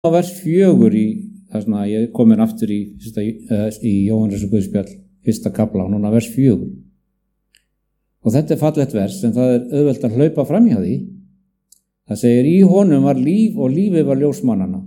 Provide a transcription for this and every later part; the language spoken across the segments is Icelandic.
á vers 4 í, það svona, ég er komin aftur í Jóhannes og Guðspjall, 1. kafla, núna vers 4. Og þetta er fallegt vers, en það er auðvelt að hlaupa fram hjá því. Það segir, í honum var líf og lífið var ljós mannanna.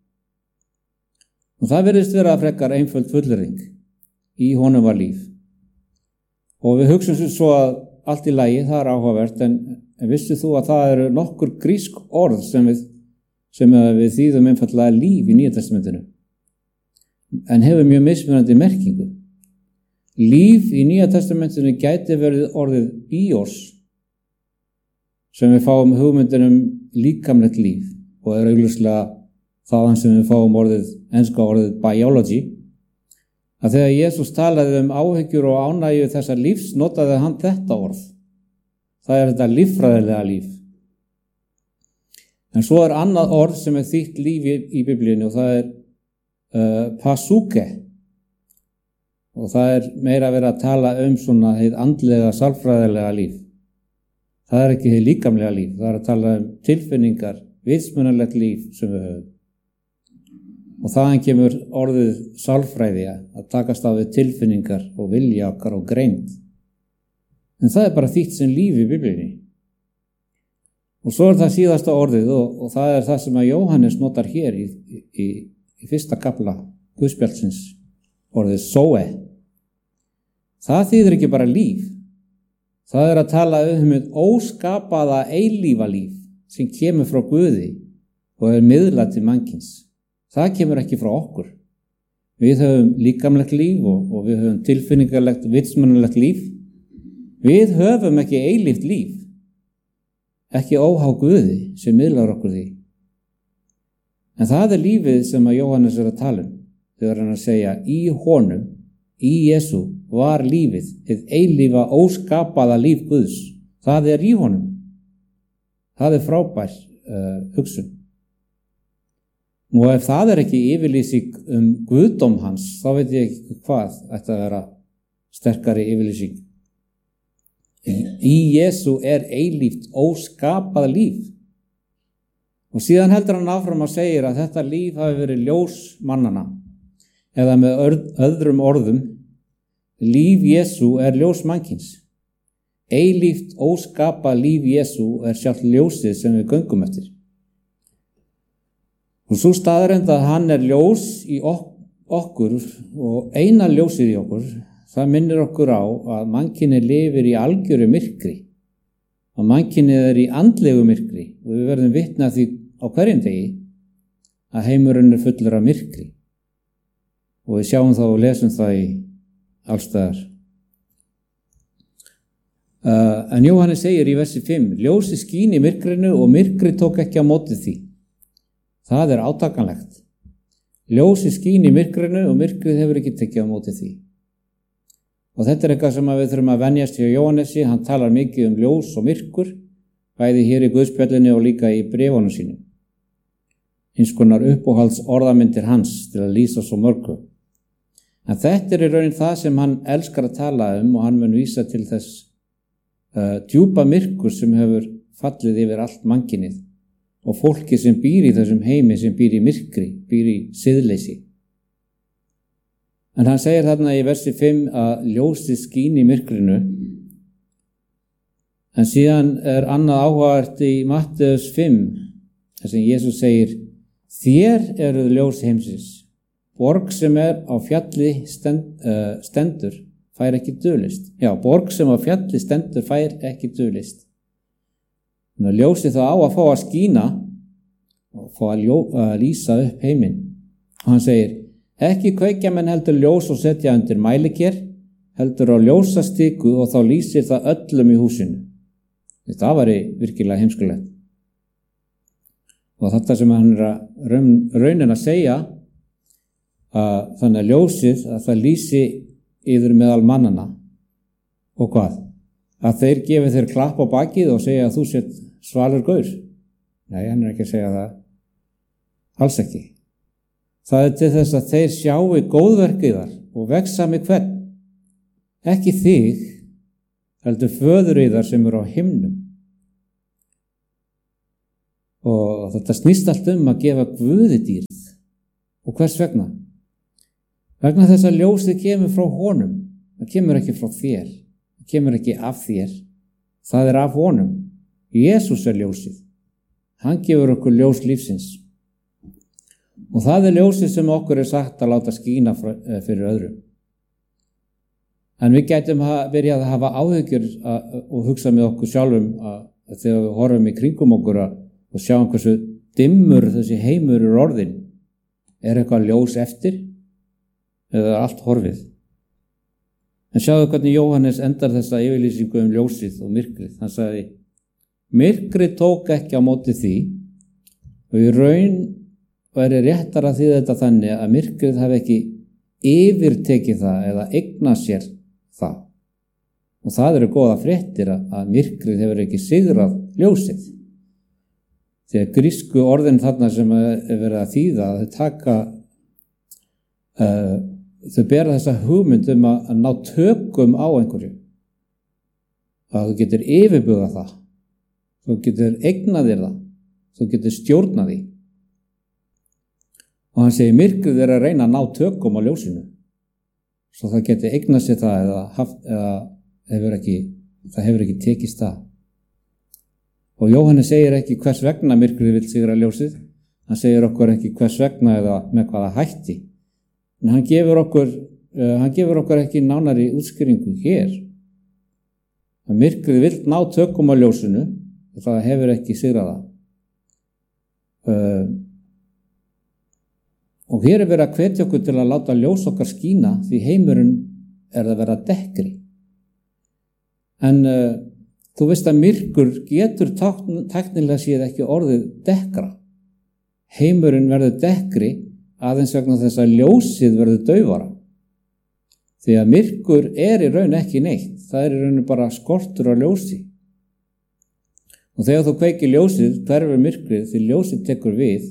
Og það virðist vera frekar einföld fullyrðing. Í honum var líf. Og við hugsum svo að allt í lagi, það er áhugavert, en vissir þú að það eru nokkur grísk orð sem við þýðum einfaldlega líf í Nýja testamentinu, en hefur mjög mismunandi merkingu. Líf í Nýja testamentinu gæti verið orðið bios, sem við fáum hugmyndin líkamlegt líf, og er augljóslega þaðan sem við fáum enska orðið biology, að þegar Jesús talaði áhyggjur og ánægju þessa lífs, notaði hann þetta orð. Það er þetta líffræðilega líf. En svo er annað orð sem er þýtt líf í Biblíunni, og það er pasuke. Og það er meira verið að tala svona hið andlega, sálfræðilega líf. Það er ekki hið líkamlega líf, það er að tala tilfinningar, vitsmunalegt líf sem við höfum. Og þaðan kemur orðið sálfræði, að takast á við tilfinningar og vilja okkar og greind. En það er bara þýtt sem líf í Biblíunni. Og svo er það síðasta orðið, og það er það sem að Jóhannes notar hér í 1. kafla Guðspjallsins, orðið zoe. Það þýðir ekki bara líf. Það er að tala óskapaða eilífa líf sem kemur frá Guði og er miðlað til mannkyns. Það kemur ekki frá okkur. Við höfum líkamlegt líf og við höfum tilfinningarlegt, vitsmunalegt líf. Við höfum ekki eilíft líf, ekki óhá Guði sem miðlar okkur því. En það er lífið sem að Jóhannes er að tala þegar hann að segja, í honum, í Jesú, var lífið, hið eilífa óskapaða líf Guðs. Það er í honum. Það er frábær hugsun. Og ef það er ekki yfirlýsing guðdóm hans, þá veit ég ekki hvað ætti að vera sterkari yfirlýsing. Í Jesú er eilíft óskapað líf. Og síðan heldur hann áfram að segja að þetta líf hafi verið ljós mannanna. Eða með öðrum orðum, líf Jesú er ljós mannkyns. Eilíft óskapað líf Jesú er sjálft ljósið sem við göngum eftir. Og svo staðreynd að hann er ljós í okkur og eina ljósið í okkur, það minnir okkur á að mannkynið lifir í algjöru myrkri. Að mannkynið er í andlegu myrkri og við verðum vitni að því á hverjum degi að heimurinn er fullur af myrkri. Og við sjáum það og lesum það í allstaðar. En Jóhannes segir í versi 5, ljósið skín í myrkrinu og myrkri tók ekki á móti því. Það er átakanlegt. Ljósið skín í myrkrinu og myrkrið hefur ekki tekið á móti því. Og þetta er eitthvað sem við þurfum að venjast hjá Jóhannesi. Hann talar mikið ljós og myrkur, bæði hér í Guðspjallinu og líka í bréfunum sínum. Eins konar uppáhalds orðamyndir hans til að lýsa svo mörgu. En þetta er í raunin það sem hann elskar að tala og hann mun vísa til þess djúpa myrkur sem hefur fallið yfir allt mannkynið og fólki sem býr í þessum heimi, sem býr í myrkri, býr í siðleysi. En hann segir þarna í versi 5 að ljósið skín í myrkrinu. En síðan er annað áhugavert í Matteus 5, þar sem Jesús segir, þér eruð ljós heimsins. Borg sem er á fjalli stendur, fær ekki dulist. Já, borg sem á fjalli stendur, fær ekki dulist. Þannig að ljósið þá á að fá að skína og fá að lýsa upp heiminn. Og hann segir, ekki kveikja menn heldur ljós og setja undir mæliker, heldur á ljósastiku og þá lýsir það öllum í húsinu. Þetta var virkilega heimskulegt. Og þetta sem hann er raunin að segja, þannig að ljósið að það lýsi yfir meðal mannana. Og hvað? Að þeir gefi þeir klapp á bakið og segja að þú sett svalur gaur. Nei, hann er ekki að segja það. Alls ekki. Það er til þess að þeir sjáu góðverkiðar og vexa með hvern. Ekki þig, heldur föður yðar sem eru á himnum. Og þetta snýst allt að gefa Guði dýrð. Og hvers vegna? Vegna þess að ljósið kemur frá honum. Það kemur ekki frá þér. Það kemur ekki af þér. Það af honum. Jesús ljósið. Hann gefur okkur ljós lífsins. Og það ljósið sem okkur sagt að láta skína fyrir öðrum. En við gætum byrjað að hafa áhyggjur og hugsa með okkur sjálfum að þegar við horfum í kringum okkur og sjáum hversu dimmur þessi heimur orðin. Eitthvað ljós eftir eða allt horfið? En sjáðu hvernig Jóhannes endar þessa yfirlýsingu ljósið og myrkrið. Hann sagði, myrkrið tók ekki á móti því og í raun væri réttara því þetta þannig að myrkrið hafi ekki yfirtekið það eða eignað sér það. Og það eru góða fréttir að myrkrið hefur ekki sigrað ljósið. Því að grísku orðin þarna sem verið að þýða að þau bera þessa hugmynd að ná tökum á einhverju. Að þú getur yfirbugað það. Þú getur eignað þér það. Þú getur stjórnað því. Og hann segir myrkrið að reyna að ná tökum á ljósinu. Svo það getur eignað sér það eða það hefur ekki tekist það. Og Jóhannes segir ekki hvers vegna myrkrið vill sigra ljósið. Hann segir okkur ekki hvers vegna eða með hvaða hætti. En hann gefur okkur ekki nánari útskýringu hér. Að myrkrið vill ná tökum á ljósinu og það hefur ekki sigrað það. Og hér verið að hvetja okkur til að láta ljós okkar skína því heimurinn að vera dekkri. En þú veist að myrkur getur tæknilega séð ekki orðið dekkra. Heimurinn verður dekkri aðeins vegna þess að ljósið verður daufara. Því að myrkur í raun ekki neitt. Það í raun bara skortur á ljósi. Og þegar þú kveikir ljósið, hverfur myrkrið því ljósið tekur við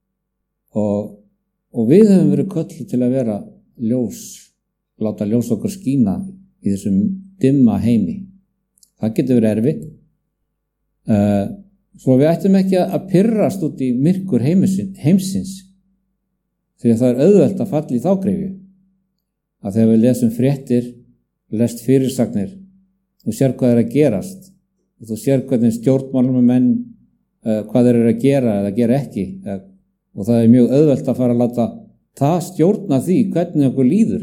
og við höfum verið kölluð til að vera ljós, láta ljós okkur skína í þessum dimma heimi. Það getur verið erfitt. Svo við ættum ekki að pirrast út í myrkur heimsins, því að það auðvelt að falla í þá greifju. Að þegar við lesum fréttir, lest fyrirsagnir, þú sér hvað að gerast, og þú sér hvernig stjórnmálamenn hvað þeir að gera eða gera ekki, og það mjög auðvelt að fara að láta það stjórna því hvernig okkur líður.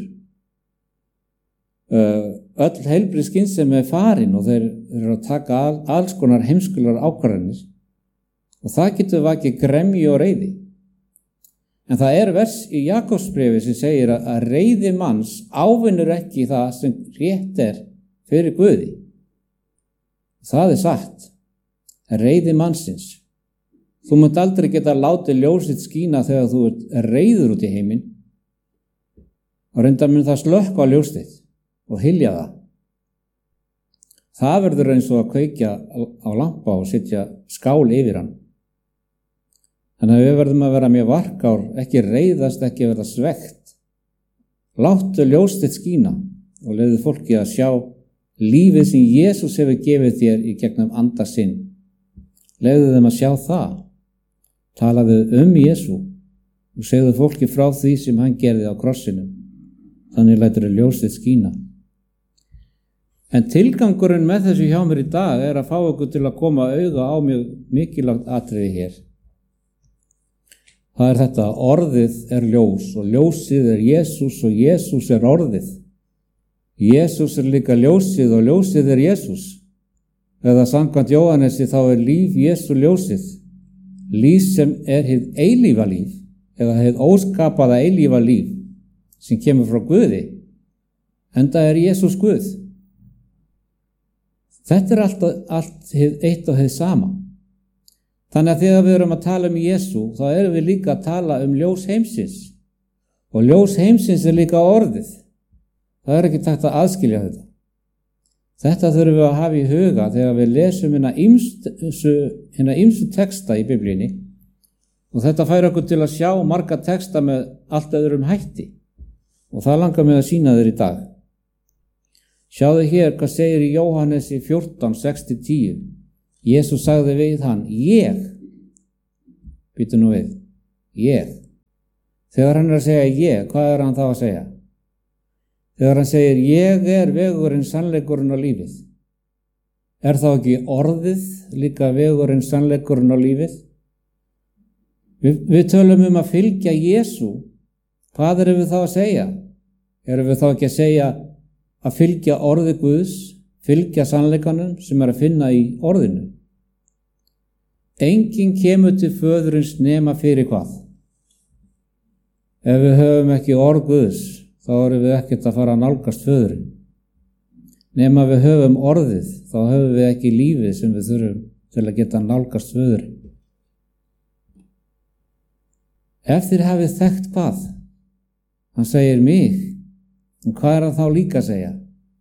Öll heilbrigð skynsemi farin og þeir eru að taka alls konar heimskulegar ákvarðanir og það getur vakið gremju og reiði. En það vers í Jakobsbréfi sem segir að reiði manns ávinnur ekki það sem rétt fyrir Guði. Það satt. Reiði mannsins. Þú munt aldrei geta látið ljósið skína þegar þú reiður út í heiminn og reyndar mun það slökkva á ljósið og hylja það. Það verður eins og að kveikja á lampa og setja skál yfir hann. Þannig að við verðum að vera mjög varkár, ekki reiðast, ekki verða svegt. Láttu ljósið skína og leyfðu fólki að sjá lífið sem Jesús hefur gefið þér í gegnum anda sinn. Leyfðu þeim að sjá það. Talaðu Jesú og segðu fólki frá því sem hann gerði á krossinum. Þannig lætur ljósið skína. En tilgangurinn með þessu hjá mér í dag að fá okkur til að koma auga á mjög mikilvægt atriði hér. Það þetta, orðið ljós og ljósið Jesús og Jesús orðið. Jesús líka ljósið og ljósið Jesús. Eða samkvæmt Jóhannesi þá líf Jesú ljósið. Líf sem hið eilífa líf eða hið óskapaða eilífa líf sem kemur frá Guði. Enda Jesús Guð. Þetta allt hið eitt og hið sama. Þannig að þegar við erum að tala Jesú þá erum við líka að tala ljós heimsins. Og ljós heimsins líka orðið. Það ekki takt að aðskilja þetta. Þetta þurfum við að hafa í huga þegar við lesum hina ýmsu texta í Biblíunni og þetta fær okkur til að sjá marga texta með allt öðrum hætti og það langar mig að sýna þér í dag. Sjáðu hér hvað segir í Jóhannesi 14:6-10. Jesús sagði við hann, ég Býtu nú við. Ég. Þegar hann að segja ég, hvað hann þá að segja? Þegar hann segir ég vegurinn, sannleikurinn og lífið. Þá ekki orðið líka vegurinn, sannleikurinn og lífið? Við tölum að fylgja Jesú. Hvað erum við þá að segja? Erum við þá ekki að segja að fylgja orði Guðs, fylgja sannleikanum sem að finna í orðinu? Enginn kemur til föðurins nema fyrir hvað? Ef við höfum ekki orð Guðs, þá erum við ekkert að fara að nálgast föðurinn. Nema við höfum orðið, þá höfum við ekki lífið sem við þurfum til að geta nálgast föðurinn. Ef þér hafið þekkt hvað? Hann segir mig, en hvað hann þá líka að segja?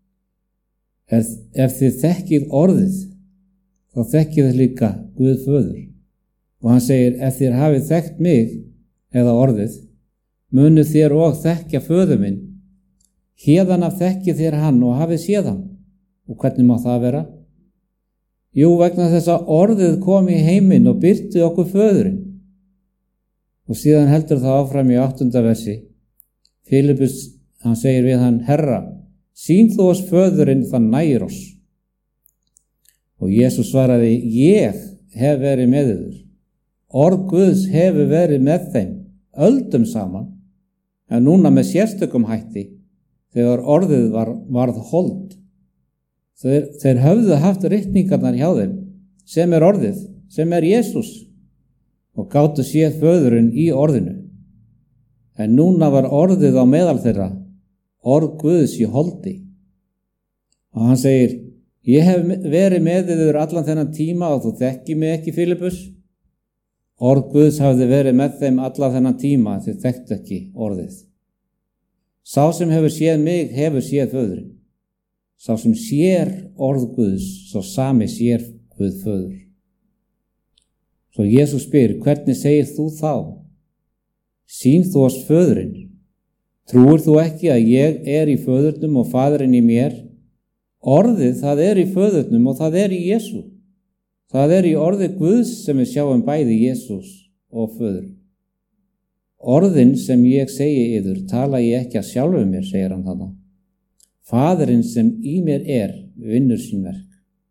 Ef þið þekkið orðið, þá þekkið þið líka Guð föður. Og hann segir, ef þér hafið þekkt mig, eða orðið, munu þér og þekkja föður minn. Héðan af þekkið þér hann og hafið séð hann. Og hvernig má það vera? Jú, vegna þess að orðið kom í heiminn og birti okkur föðurinn. Og síðan heldur það áfram í 8. versi. Filippus, hann segir við hann, Herra, sýn þú oss föðurinn, það nægir oss. Og Jesús svaraði, ég hef verið með yður. Orð Guðs hefur verið með þeim, öldum saman, en núna með sérstökum hætti, þegar orðið varð hold. Þeir höfðu haft ritningarnar hjá þeim, sem orðið, sem Jesús, og gátu séð föðurinn í orðinu. En núna var orðið á meðal þeirra, orð Guðs í holdi. Og hann segir, ég hef verið með yður allan þennan tíma og þú þekki mig ekki, Filippus. Orð Guðs hafði verið með þeim allan þennan tíma, þau þekktu ekki orðið. Sá sem hefur séð mig, hefur séð föðurinn. Sá sem sér orð Guðs, sá sami sér Guð föður. Svo Jesús spyr, hvernig segir þú þá? Sýn þú oss föðurinn? Trúir þú ekki að ég í föðurnum og faðurinn í mér? Orðið, það í föðurnum og það í Jesú. Það í orði Guðs sem við sjáum bæði Jesús og föður. Orðin sem ég segi yður, tala ég ekki að sjálfu mér, segir hann þarna. Faðurinn sem í mér vinnur sín verk.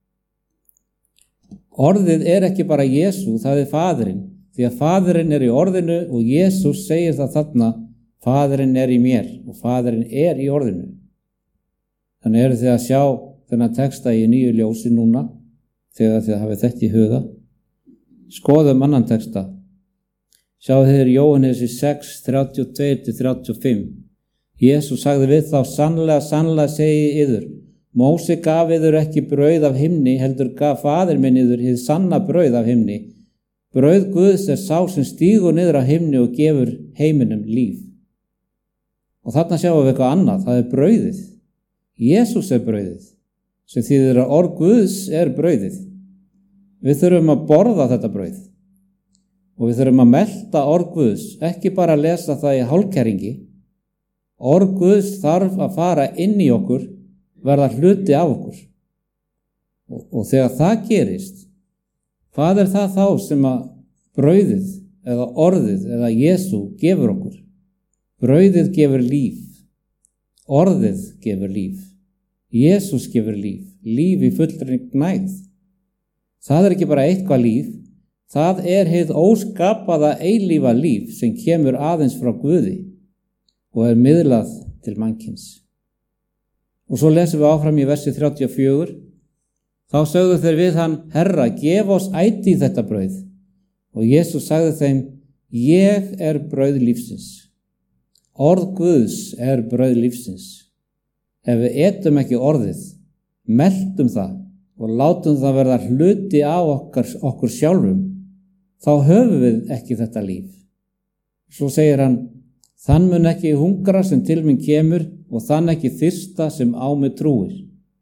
Orðið ekki bara Jesú, það faðurinn, því að faðurinn í orðinu og Jesús segir það þarna, faðurinn í mér og faðurinn í orðinu. Þannig eru þið að sjá þennan texta í nýju ljósi núna, þegar þið hafið þetta í huga. Skoðum annan texta. Sjáðu þið Jóhannesi 6, 32-35. Jesús sagði við þá, sannlega, sannlega segi yður, Móse gaf yður ekki brauð af himni, heldur gaf faðir minn yður hið sanna brauð af himni. Brauð Guðs sá sem stígur niður af himni og gefur heiminum líf. Og þarna sjáum við eitthvað annað, það brauðið. Jesús brauðið, sem þýðir að orð Guðs brauðið. Við þurfum að borða þetta brauð og við þurfum að melta orð Guðs, ekki bara að lesa það í hálfkæringi. Orð Guðs þarf að fara inn í okkur, verða hluti af okkur. Og þegar það gerist, hvað það þá sem að brauðið eða orðið eða Jesú gefur okkur? Brauðið gefur líf, orðið gefur líf, Jesús gefur líf, líf í fullri gnægð. Það ekki bara eitthvað líf, það hið óskapaða eilífa líf sem kemur aðeins frá Guði og miðlað til mannkyns. Og svo lesum við áfram í versi 34. Þá sögðu þeir við hann, Herra, gef oss ætíð þetta brauð. Og Jesús sagði þeim, ég brauð lífsins. Orð Guðs brauð lífsins. Ef við etum ekki orðið, meltum það og látum það verða hluti af okkur sjálfum, þá höfum við ekki þetta líf. Svo segir hann, þann mun ekki hungra sem til mín kemur og þann ekki þyrsta sem á mig trúir.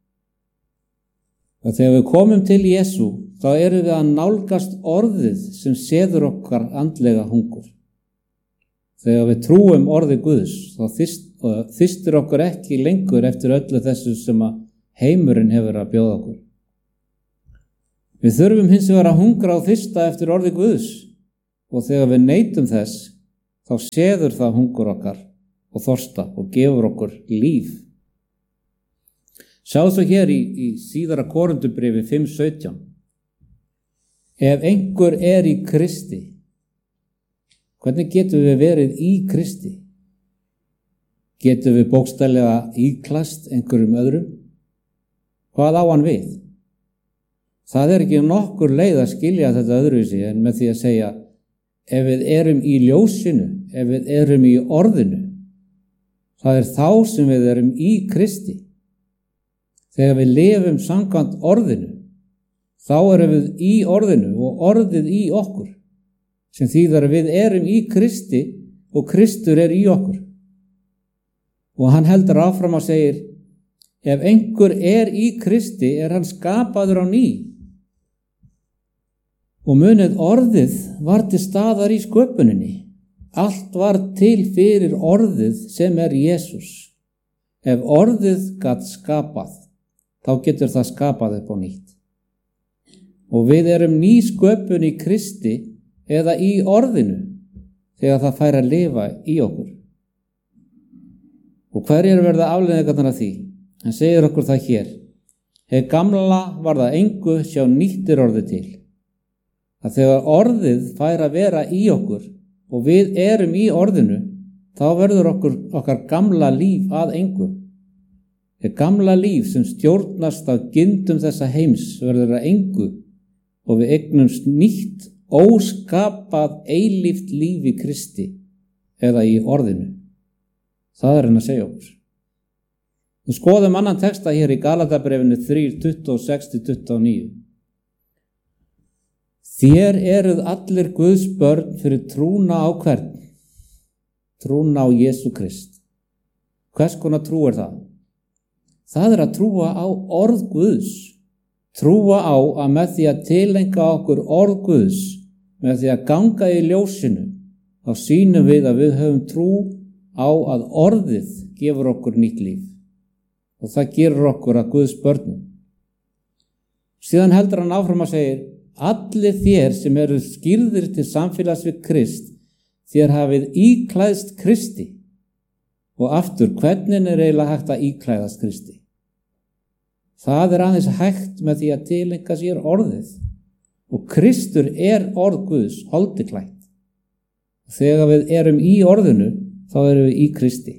Og þegar við komum til Jesú, þá erum við að nálgast orðið sem seður okkar andlega hungur. Þegar við trúum orði Guðs, þá þyrstir okkur ekki lengur eftir öllu þessu sem að heimurinn hefur að bjóða okkur. Við þurfum hins vegar að hungra og þyrsta eftir orði Guðs og þegar við neitum þess, þá seður það hungur okkar og þorsta og gefur okkur líf. Sjáðu svo hér í síðara Korintubréfi 5:17. Ef einhver í Kristi, hvernig getum við verið í Kristi? Getum við bókstaflega íklæst einhverjum öðrum? Hvað á hann við? Það ekki nokkur leið að skilja þetta öðruvísi en með því að segja, ef við erum í ljósinu, ef við erum í orðinu, það þá sem við erum í Kristi. Þegar við lifum samkvæmt orðinu, þá erum við í orðinu og orðið í okkur, sem þýðir að við erum í Kristi og Kristur í okkur. Og hann heldur áfram og segir, ef einhver í Kristi, hann skapaður á ný. Og munið, orðið var til staðar í sköpuninni. Allt var til fyrir orðið sem Jesús. Ef orðið gat skapað, þá getur það skapað upp á nýtt. Og við erum ný sköpun í Kristi eða í orðinu þegar það fær að lifa í okkur. Og hverjir verða afleiðingarnar af því? Hann segir okkur það hér. Hið gamla var það engu, sjá nýtt orðið til. Að þegar orðið fær að vera í okkur og við erum í orðinu, þá verður okkar gamla líf að engu. Hið gamla líf sem stjórnast af gildum þessa heims verður að engu og við eignumst nýtt, óskapað, eilíft líf í Kristi eða í orðinu. Það hann að segja okkur. Við skoðum annan texta hér í Galatabréfinu 3:26-29. Þér eruð allir Guðs börn fyrir trúna á hvern? Trúna á Jesú Krist. Hvers konar trú það? Það að trúa á orð Guðs. Trúa á að með því að tileinka okkur orð Guðs, með því að ganga í ljósinu, þá sýnum við að við höfum trú á að orðið gefur okkur nýtt líf. Og það gerur okkur að Guðs börnum. Síðan heldur hann áfram að segja, allir þér sem eru skírðir til samfélags við Krist, þér hafið íklæðst Kristi. Og aftur, hvernig eiginlega hægt að íklæðast Kristi? Það aðeins hægt með því að tileinka sér orðið. Og Kristur orð Guðs, holdiklætt. Þegar við erum í orðinu, þá erum við í Kristi.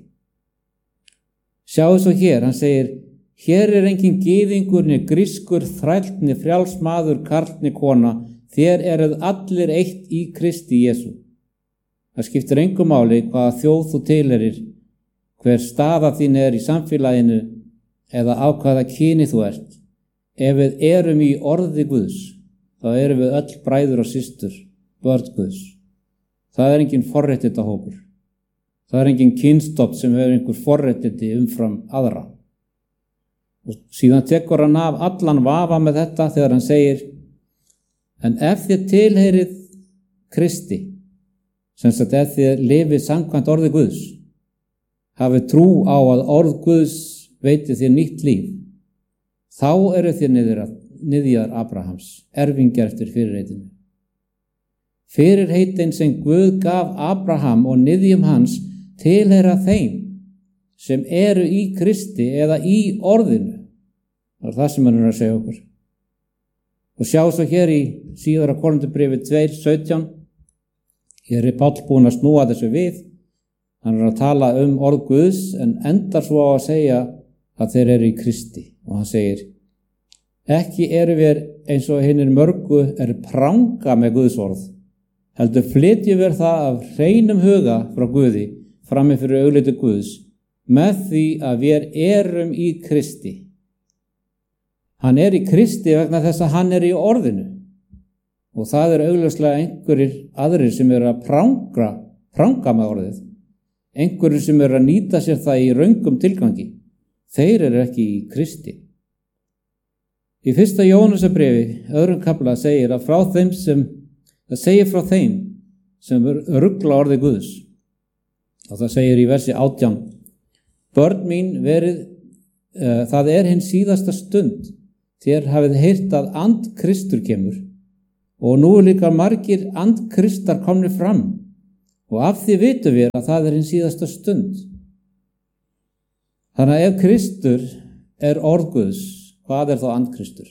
Sjáðu svo hér, hann segir, hér engin gyðingur, né grískur, þræll, né frjáls maður, karl, né kona, þér eruð allir eitt í Kristi Jesú. Það skiptir engu máli hvaða þjóð þú tilheyrir, hver staða þín í samfélaginu eða á hvaða kyni þú ert. Ef við erum í orði Guðs, þá erum við öll bræður og systur, börn Guðs. Það engin forréttindahópur. Það engin kynstofn sem hefur einhver forréttindi umfram aðra. Og síðan tekur hann af allan vafa með þetta þegar hann segir, en ef þið tilheyrið Kristi, sem sagt ef þið lifið samkvæmt orði Guðs, hafið trú á að orð Guðs veiti þér nýtt líf, þá eru þið niðjar Abrahams, erfingjar eftir fyrirheitinu. Fyrirheitin sem Guð gaf Abraham og niðjum hans tilheyra þeim sem eru í Kristi eða í orðinu. Það það sem hann að segja okkur. Og sjá svo hér í síðara Korintubréfi 2:17. Hér Páll búinn að snúa þessu við. Hann að tala orð Guðs en endar svo á að segja að þeir eru í Kristi. Og hann segir, ekki eru við eins og hinir mörgu pranga með Guðs orð. Heldur flytjum við það af hreinum huga frá Guði frammi fyrir augliti Guðs með því að við erum í Kristi. Hann í Kristi vegna þess að hann í orðinu. Og það augljóslega einhverjir aðrir sem að pranga með orðið. Einhverjir sem að nýta sér það í röngum tilgangi. Þeir ekki í Kristi. Í 1. Jóhannesarbréfi, 2. kafla, segir að það segir frá þeim sem rugla orði Guðs. Og það segir í versi 18, börn mín það hinn síðasta stund, þér hafið heyrt að and Kristur kemur, og nú líka margir andkristar komnir fram og af því vitum við að það hin síðasta stund. Þannig að ef Kristur orð Guðs, hvað þá andkristur?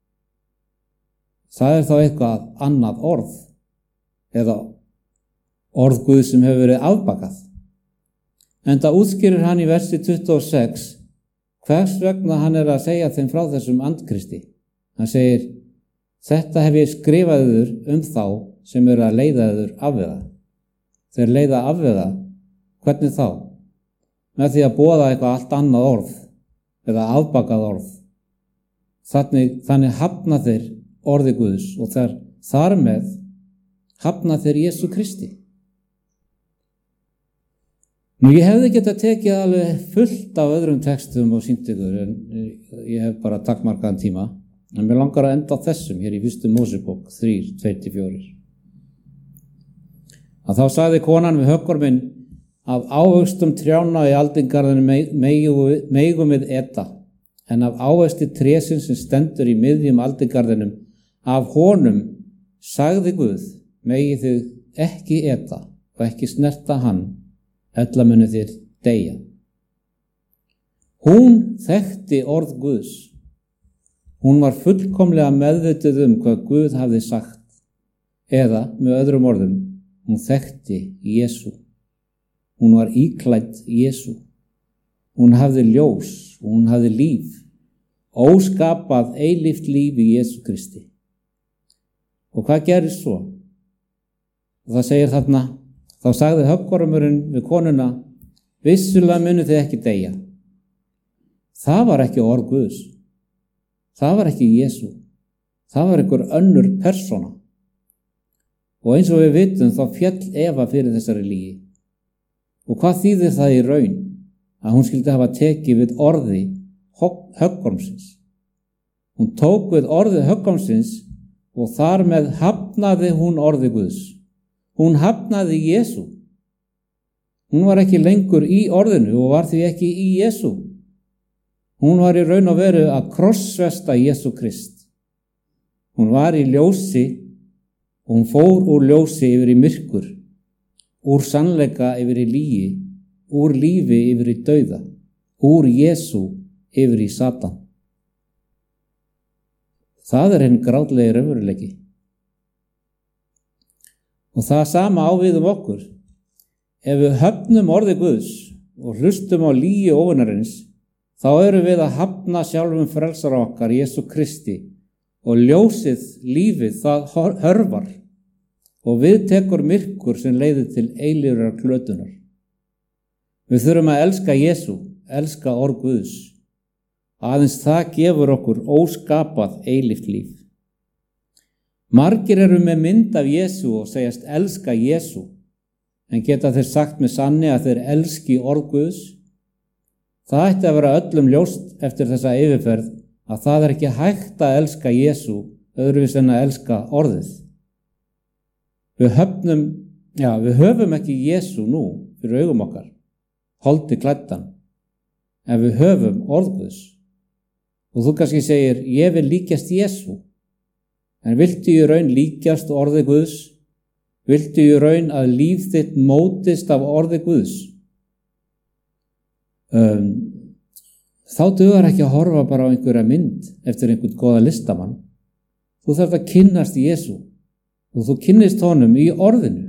Það þá eitthvað annað orð eða orð Guðs sem hefur verið afbakað. Enda útskýrir hann í versi 26 hvers vegna hann að segja þeim frá þessum andkristi. Hann segir, þetta hef ég skrifað yður þá sem að leiða yður afvega. Þeir leiða afvega, hvernig þá? Með því að boða eitthvað allt annað orð eða afbakað orð. Þannig hafna þeir orði Guðs og þar með hafna þeir Jesú Kristi. Nú ég hefði getað tekið alveg fullt af öðrum textum og sýnt ykkur en ég hef bara takmarkaðan tíma. En mér langar að enda á þessum hér í 1. Mósebók 3:2-4. Að þá sagði konan við höggorminn, af ávöxtum trjána í aldingarðinu megum við eta, en af ávexti trésins sem stendur í miðjum aldingarðinum, af honum sagði Guð, megi þið ekki eta og ekki snerta hann, ella munu þér deyja. Hún þekkti orð Guðs. Hún var fullkomlega meðvituð hvað Guð hafði sagt, eða með öðrum orðum, hún þekkti Jesú. Hún var íklædd Jesú. Hún hafði ljós og hún hafði líf, óskapað eilíft líf í Jesú Kristi. Og hvað gerist svo? Og það segir þarna, þá sagði höggormurinn við konuna, vissulega munu þið ekki deyja. Það var ekki orð Guðs. Það var ekki Jesú. Það var einhver önnur persóna. Og eins og við vitum þá féll Eva fyrir þessari lygi. Og hvað þýðir það í raun? Að hún skyldi hafa tekið við orði höggormsins. Hún tók við orði höggormsins og þar með hafnaði hún orði Guðs. Hún hafnaði Jesú. Hún var ekki lengur í orðinu og var því ekki í Jesú. Hún var í raun og veru að krossfesta Jesú Krist. Hún var í ljósi og hún fór úr ljósi yfir í myrkur, úr sannleika yfir í lygi, úr lífi yfir í dauða, úr Jesú yfir í Satan. Það hinn grátlega raunveruleiki. Og það sama á við okkur. Ef við höfnum orði Guðs og hlustum á lygi óvinarins, þá erum við að hafna sjálfum frelsara okkar, Jesú Kristi, og ljósið, lífið, það hörfar og við tekur myrkur sem leiðir til eilífrar glötunar. Við þurfum að elska Jesú, elska orð Guðs. Aðeins það gefur okkur óskapað eilíft líf. Margir eru með mynd af Jesú og segjast elska Jesú, en geta þeir sagt með sanni að þeir elski orð Guðs? Það ætti að vera öllum ljóst eftir þessa yfirferð að það ekki hægt að elska Jesú öðruvísi en að elska orðið. Við höfum ekki Jesú nú fyrir augum okkar, holdi klæddan, en við höfum orð Guðs. Og þú kannski segir, ég vil líkjast Jesú, en viltu í raun líkjast orði Guðs? Viltu í raun að líf þitt mótist af orði Guðs? Þá dugar ekki að horfa bara á einhverja mynd eftir einhvern góða listamann. Þú þarft að kynnast Jesú og þú kynnist honum í orðinu.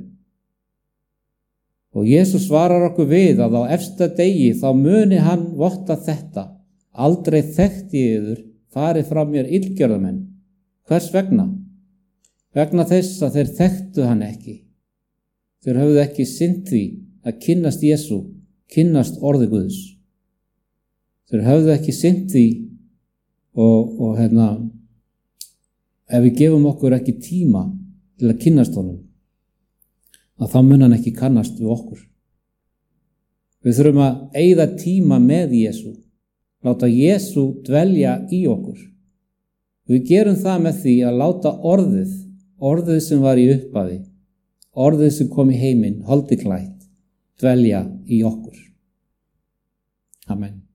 Og Jesús svarar okkur við að á efsta degi þá muni hann votta þetta: aldrei þekkti ég yður, farið frá mér illgjörðamenn. Hvers vegna? Vegna þess að þeir þekktu hann ekki. Þeir höfðu ekki sinnt því að kynnast Jesú, kynnast orði Guðs. Þeir höfðu ekki sinnt því og ef við gefum okkur ekki tíma til að kynnast honum, að þá mun hann ekki kannast við okkur. Við þurfum að eyða tíma með Jesú, láta Jesú dvelja í okkur. Við gerum það með því að láta orðið sem var í upphafi, orðið sem kom í heiminn, holdi klætt, dvelja í okkur. Amen.